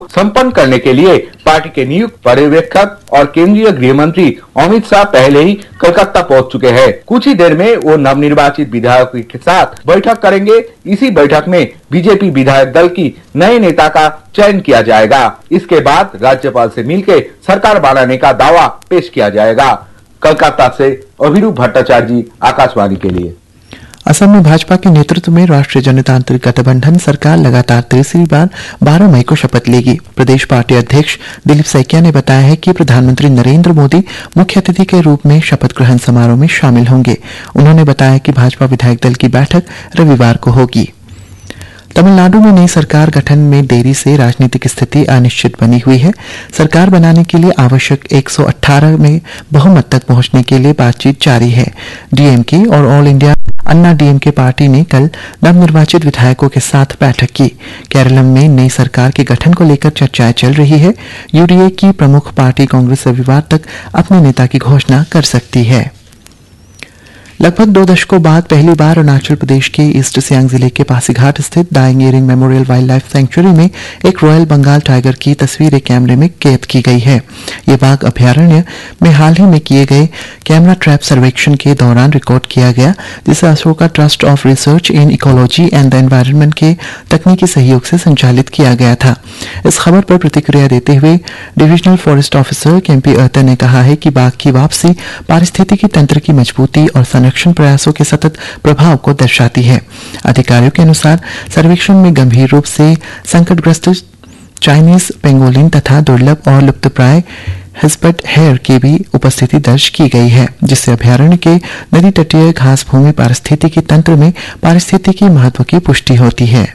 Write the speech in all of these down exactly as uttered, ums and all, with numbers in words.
संपन्न करने के लिए पार्टी के नियुक्त पर्यवेक्षक और केंद्रीय गृह मंत्री अमित शाह पहले ही कोलकाता पहुंच चुके हैं। कुछ ही देर में वो नवनिर्वाचित विधायकों के साथ बैठक करेंगे। इसी बैठक में बीजेपी विधायक दल की नए नेता का चयन किया जाएगा। इसके बाद राज्यपाल से मिलकर सरकार बनाने का दावा पेश किया जाएगा। कोलकाता से अभिरूप भट्टाचार्य जी, आकाशवाणी के लिए। असम में भाजपा के नेतृत्व में राष्ट्रीय जनतांत्रिक गठबंधन सरकार लगातार तीसरी बार बारह मई को शपथ लेगी। प्रदेश पार्टी अध्यक्ष दिलीप सैकिया ने बताया है कि प्रधानमंत्री नरेंद्र मोदी मुख्य अतिथि के रूप में शपथ ग्रहण समारोह में शामिल होंगे। उन्होंने बताया कि भाजपा विधायक दल की बैठक रविवार को होगी। तमिलनाडु में नई सरकार गठन में देरी से राजनीतिक स्थिति अनिश्चित बनी हुई है। सरकार बनाने के लिए आवश्यक एक सौ अठारह में बहुमत तक पहुंचने के लिए बातचीत जारी है। डीएमके और ऑल इंडिया अन्ना डीएमके पार्टी ने कल नवनिर्वाचित विधायकों के साथ बैठक की। केरलम में नई सरकार के गठन को लेकर चर्चाएं चल रही है। यूडीए की प्रमुख पार्टी कांग्रेस रविवार तक अपने नेता की घोषणा कर सकती है। लगभग दो दशकों बाद पहली बार अरुणाचल प्रदेश के ईस्ट सियांग जिले के पासीघाट स्थित dying earring memorial wild life sanctuary में एक रॉयल बंगाल टाइगर की तस्वीर एक कैमरे में कैद की गई है। ये बाघ अभ्यारण्य में हाल ही में किए गए कैमरा ट्रैप सर्वेक्षण के दौरान रिकॉर्ड किया गया, जिसे Ashoka trust of research in ecology and the environment के तकनीकी सहयोग से संचालित किया गया था। इस खबर पर प्रतिक्रिया देते हुए डिविजनल फॉरेस्ट ऑफिसर केम्पी अहता ने कहा है कि बाघ की वापसी पारिस्थितिकी तंत्र की मजबूती और संरक्षण प्रयासों के सतत प्रभाव को दर्शाती है। अधिकारियों के अनुसार सर्वेक्षण में गंभीर रूप से संकटग्रस्त चाइनीज पेंगोलिन तथा दुर्लभ और लुप्तप्राय हिस्पट हेयर की भी उपस्थिति दर्ज की गई है, जिससे अभ्यारण्य के नदी तटीय घास भूमि पारिस्थितिकी तंत्र में पारिस्थितिकी महत्व की पुष्टि होती है।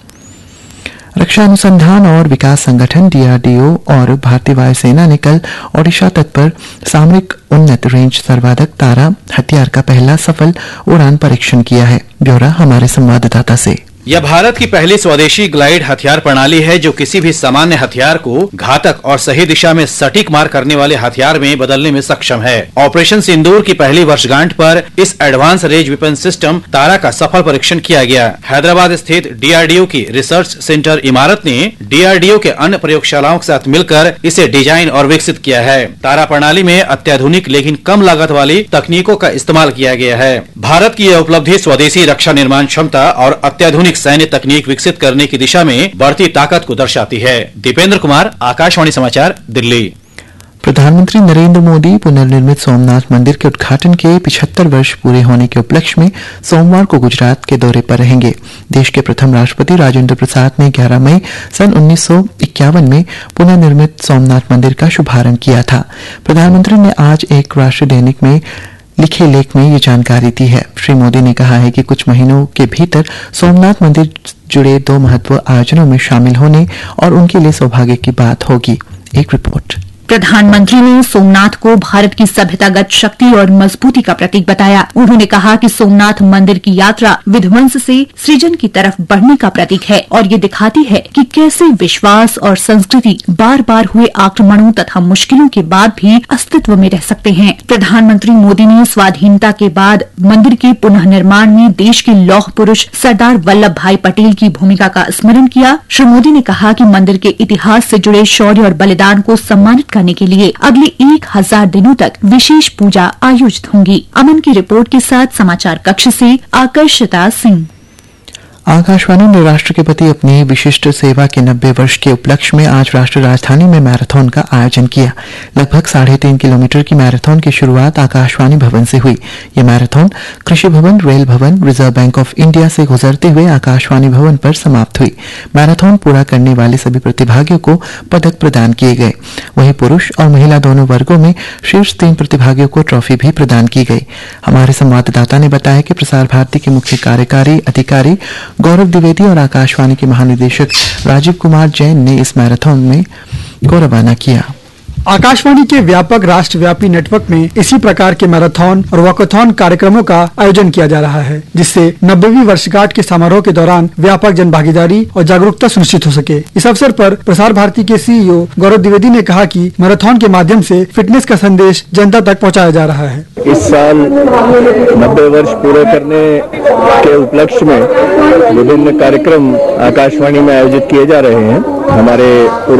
रक्षा अनुसंधान और विकास संगठन डीआरडीओ और भारतीय वायुसेना ने कल ओडिशा तट पर सामरिक उन्नत रेंज सर्वाधिक तारा हथियार का पहला सफल उड़ान परीक्षण किया है। ब्यौरा हमारे संवाददाता से। यह भारत की पहली स्वदेशी ग्लाइड हथियार प्रणाली है जो किसी भी सामान्य हथियार को घातक और सही दिशा में सटीक मार करने वाले हथियार में बदलने में सक्षम है। ऑपरेशन सिंदूर की पहली वर्षगांठ पर इस एडवांस रेंज वेपन सिस्टम तारा का सफल परीक्षण किया गया। हैदराबाद स्थित डीआरडीओ की रिसर्च सेंटर इमारत ने डीआरडीओ के अन्य प्रयोगशालाओं के साथ मिलकर इसे डिजाइन और विकसित किया है। तारा प्रणाली में अत्याधुनिक लेकिन कम लागत वाली तकनीकों का इस्तेमाल किया गया है। भारत की यह उपलब्धि स्वदेशी रक्षा निर्माण क्षमता और अत्याधुनिक सैन्य तकनीक विकसित करने की दिशा में बढ़ती ताकत को दर्शाती है। दीपेंद्र कुमार, आकाशवाणी समाचार, दिल्ली। प्रधानमंत्री नरेंद्र मोदी पुनर्निर्मित सोमनाथ मंदिर के उद्घाटन के पचहत्तर वर्ष पूरे होने के उपलक्ष्य में सोमवार को गुजरात के दौरे पर रहेंगे। देश के प्रथम राष्ट्रपति राजेंद्र प्रसाद ने ग्यारह मई सन उन्नीस सौ इक्यावन में पुनर्निर्मित सोमनाथ मंदिर का शुभारंभ किया था। प्रधानमंत्री ने आज एक राष्ट्रीय दैनिक में लिखे लेख में ये जानकारी दी है। श्री मोदी ने कहा है कि कुछ महीनों के भीतर सोमनाथ मंदिर जुड़े दो महत्वपूर्ण आयोजनों में शामिल होने और उनके लिए सौभाग्य की बात होगी। एक रिपोर्ट। प्रधानमंत्री ने सोमनाथ को भारत की सभ्यतागत शक्ति और मजबूती का प्रतीक बताया। उन्होंने कहा कि सोमनाथ मंदिर की यात्रा विध्वंस से सृजन की तरफ बढ़ने का प्रतीक है और ये दिखाती है कि कैसे विश्वास और संस्कृति बार बार हुए आक्रमणों तथा मुश्किलों के बाद भी अस्तित्व में रह सकते हैं। प्रधानमंत्री मोदी ने स्वाधीनता के बाद मंदिर के पुनः निर्माण में देश के लौह पुरुष सरदार वल्लभ भाई पटेल की भूमिका का स्मरण किया। श्री मोदी ने कहा कि मंदिर के इतिहास से जुड़े शौर्य और बलिदान को सम्मानित करने के लिए अगले एक हजार दिनों तक विशेष पूजा आयोजित होंगी। अमन की रिपोर्ट के साथ समाचार कक्ष से आकर्षिता सिंह। आकाशवाणी ने राष्ट्र के प्रति अपनी विशिष्ट सेवा के नब्बे वर्ष के उपलक्ष्य में आज राष्ट्रीय राजधानी में मैराथन का आयोजन किया। लगभग साढ़े तीन किलोमीटर की मैराथन की शुरुआत आकाशवाणी भवन से हुई। यह मैराथन कृषि भवन, रेल भवन, रिजर्व बैंक ऑफ इंडिया से गुजरते हुए आकाशवाणी भवन पर समाप्त हुई। मैराथन पूरा करने वाले सभी प्रतिभागियों को पदक प्रदान किए गए। वहीं पुरुष और महिला दोनों वर्गों में शीर्ष तीन प्रतिभागियों को ट्रॉफी भी प्रदान की गई। हमारे संवाददाता ने बताया कि प्रसार भारती के मुख्य कार्यकारी अधिकारी गौरव द्विवेदी और आकाशवाणी के महानिदेशक राजीव कुमार जैन ने इस मैराथन में को रवाना किया। आकाशवाणी के व्यापक राष्ट्रव्यापी नेटवर्क में इसी प्रकार के मैराथन और वॉकाथॉन कार्यक्रमों का आयोजन किया जा रहा है, जिससे नब्बेवीं वर्षगांठ के समारोह के दौरान व्यापक जन भागीदारी और जागरूकता सुनिश्चित हो सके। इस अवसर पर प्रसार भारती के सीईओ गौरव द्विवेदी ने कहा कि मैराथन के माध्यम से फिटनेस का संदेश जनता तक पहुँचाया जा रहा है। इस साल नब्बे वर्ष पूरे करने के उपलक्ष्य में विभिन्न कार्यक्रम आकाशवाणी में आयोजित किए जा रहे हैं। हमारे